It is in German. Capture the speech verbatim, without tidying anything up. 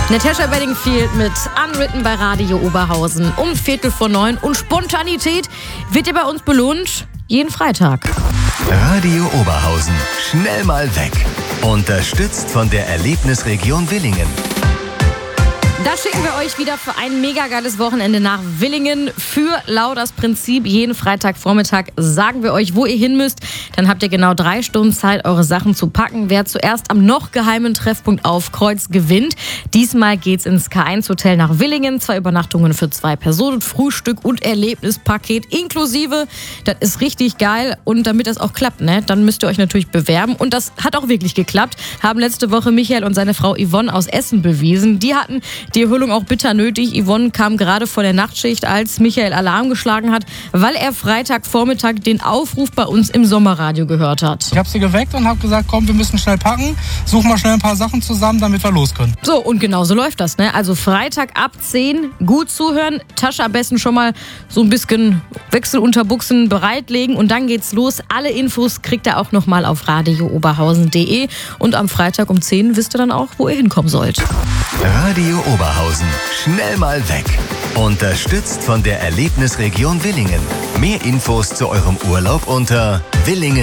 Natasha Bedingfield mit Unwritten bei Radio Oberhausen um Viertel vor neun. Und Spontanität wird ja bei uns belohnt, jeden Freitag. Radio Oberhausen, schnell mal weg. Unterstützt von der Erlebnisregion Villingen. Da schicken wir euch wieder für ein mega geiles Wochenende nach Villingen für Lauders Prinzip. Jeden Freitagvormittag sagen wir euch, wo ihr hin müsst. Dann habt ihr genau drei Stunden Zeit, eure Sachen zu packen. Wer zuerst am noch geheimen Treffpunkt aufkreuzt, gewinnt. Diesmal geht's ins K eins Hotel nach Villingen. Zwei Übernachtungen für zwei Personen, Frühstück und Erlebnispaket inklusive. Das ist richtig geil. Und damit das auch klappt, ne, dann müsst ihr euch natürlich bewerben. Und das hat auch wirklich geklappt. Haben letzte Woche Michael und seine Frau Yvonne aus Essen bewiesen. Die hatten die Erholung auch bitter nötig. Yvonne kam gerade vor der Nachtschicht, als Michael Alarm geschlagen hat, weil er Freitagvormittag den Aufruf bei uns im Sommerradio gehört hat. Ich habe sie geweckt und habe gesagt, komm, wir müssen schnell packen, suchen mal schnell ein paar Sachen zusammen, damit wir los können. So, und genau so läuft das, ne? Also Freitag ab zehn, gut zuhören, Tasche am besten schon mal so ein bisschen Wechselunterbuchsen bereitlegen und dann geht's los. Alle Infos kriegt ihr auch nochmal auf radio oberhausen punkt de und am Freitag um zehn wisst ihr dann auch, wo ihr hinkommen sollt. Radio Oberhausen, schnell mal weg. Unterstützt von der Erlebnisregion Villingen. Mehr Infos zu eurem Urlaub unter Villingen.